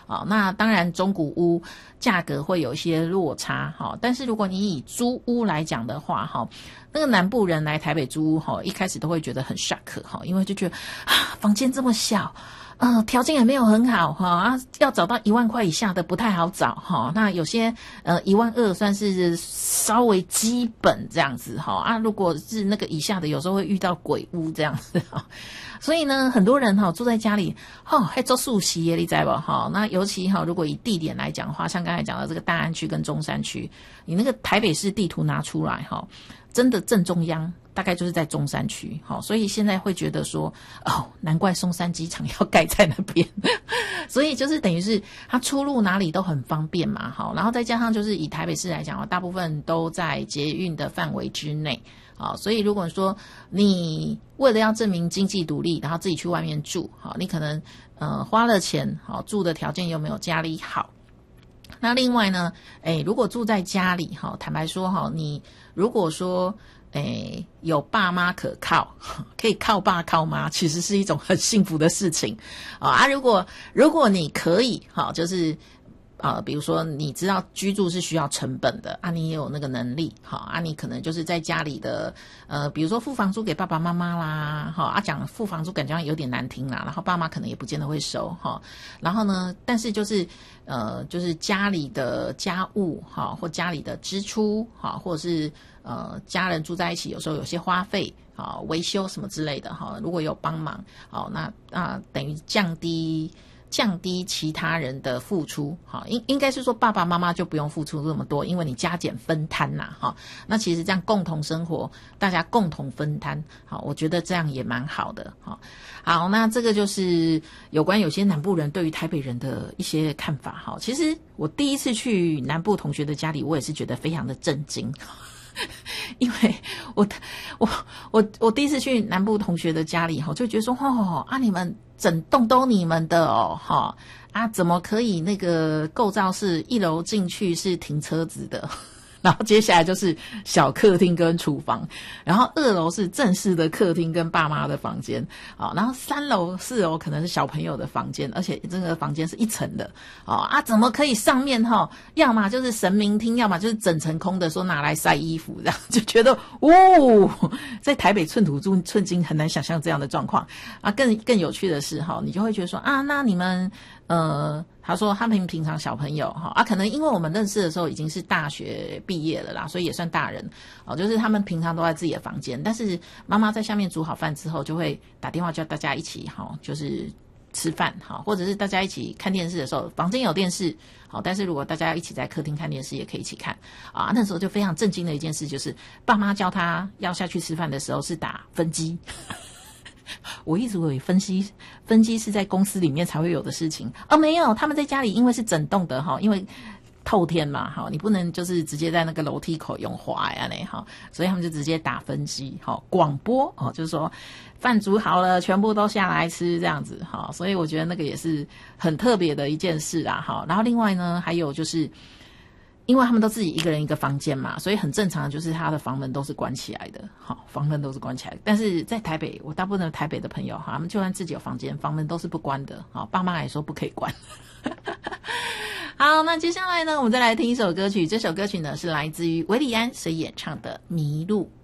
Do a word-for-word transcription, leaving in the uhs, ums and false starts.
啊。那当然中古屋价格会有一些落差哈，但是如果你以租屋来讲的话哈，那个南部人来台北租屋哈，一开始都会觉得很 shock 哈，因为就觉得啊房间这么小。呃，条件也没有很好哈啊，要找到一万块以下的不太好找哈。那有些呃一万二算是稍微基本这样子哈啊，如果是那个以下的，有时候会遇到鬼屋这样子哈。所以呢，很多人哈住在家里，哈还做宿舍耶，你知道哈？那尤其哈，如果以地点来讲的话，像刚才讲的这个大安区跟中山区，你那个台北市地图拿出来哈，真的正中央。大概就是在中山区，好，所以现在会觉得说，哦，难怪松山机场要盖在那边，所以就是等于是它出入哪里都很方便嘛，好，然后再加上就是以台北市来讲，大部分都在捷运的范围之内，好，所以如果说你为了要证明经济独立，然后自己去外面住，好，你可能呃花了钱，好，住的条件又没有家里好。那另外呢，诶，如果住在家里，哈，坦白说哈，你如果说诶有爸妈可靠，可以靠爸靠妈，其实是一种很幸福的事情啊。如果如果你可以，哈，就是呃，比如说你知道居住是需要成本的啊，你也有那个能力，好啊，你可能就是在家里的呃，比如说付房租给爸爸妈妈啦，好啊，讲付房租感觉有点难听啦，然后爸妈可能也不见得会收哈，然后呢，但是就是呃，就是家里的家务哈，或家里的支出哈，或者是呃家人住在一起，有时候有些花费啊，维修什么之类的哈，如果有帮忙，好那啊等于降低。降低其他人的付出，好，应应该是说爸爸妈妈就不用付出这么多，因为你加减分摊呐，哈。那其实这样共同生活，大家共同分摊，好，我觉得这样也蛮好的，好。好，那这个就是有关有些南部人对于台北人的一些看法，哈。其实我第一次去南部同学的家里，我也是觉得非常的震惊。因为我我我我第一次去南部同学的家里，就觉得说，哦啊，你们整栋都你们的哦，哈啊，怎么可以那个构造是一楼进去是停车子的？然后接下来就是小客厅跟厨房，然后二楼是正式的客厅跟爸妈的房间，啊，然后三楼、四楼可能是小朋友的房间，而且这个房间是一层的，啊啊，怎么可以上面哈，要么就是神明厅，要么就是整层空的，说拿来晒衣服，这样就觉得哦，在台北寸土寸金，很难想象这样的状况啊。更更有趣的是哈，你就会觉得说啊，那你们。呃，他说他们平常小朋友哈啊，可能因为我们认识的时候已经是大学毕业了啦，所以也算大人哦。就是他们平常都在自己的房间，但是妈妈在下面煮好饭之后，就会打电话叫大家一起哈，就是吃饭哈，或者是大家一起看电视的时候，房间有电视好，但是如果大家一起在客厅看电视，也可以一起看啊。那时候就非常震惊的一件事，就是爸妈叫他要下去吃饭的时候是打分机。我一直以为分析分机是在公司里面才会有的事情，哦，没有，他们在家里因为是整栋的哈，因为透天嘛哈，你不能就是直接在那个楼梯口用滑呀嘞哈，所以他们就直接打分机哈，广播哦，就是说饭煮好了，全部都下来吃这样子哈，所以我觉得那个也是很特别的一件事啊哈。然后另外呢，还有就是。因为他们都自己一个人一个房间嘛，所以很正常的就是他的房门都是关起来的，好，房门都是关起来的。但是在台北，我大部分的台北的朋友哈，他们就算自己有房间，房门都是不关的，好，爸妈也说不可以关。好，那接下来呢，我们再来听一首歌曲，这首歌曲呢是来自于韦礼安所演唱的《迷路》。